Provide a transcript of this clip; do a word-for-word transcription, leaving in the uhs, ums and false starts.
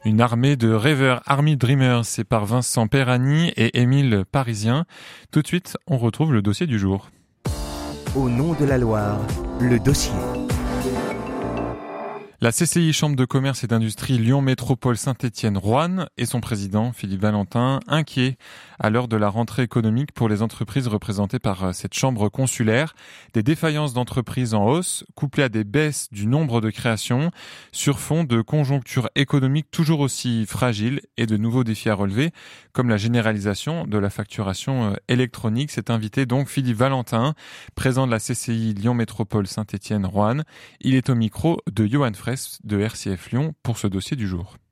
Une armée de rêveurs, Army Dreamers, c'est par Vincent Perrani et Émile Parisien. Tout de suite, on retrouve le dossier du jour. Au nom de la Loire, le dossier. La C C I Chambre de commerce et d'industrie Lyon Métropole Saint-Étienne-Roanne et son président Philippe Valentin inquiets à l'heure de la rentrée économique pour les entreprises représentées par cette chambre consulaire. Des défaillances d'entreprises en hausse, couplées à des baisses du nombre de créations, sur fond de conjoncture économique toujours aussi fragile et de nouveaux défis à relever, comme la généralisation de la facturation électronique. C'est invité donc Philippe Valentin, président de la C C I Lyon Métropole Saint-Étienne-Roanne. Il est au micro de Johan Fraisse de R C F Lyon pour ce dossier du jour.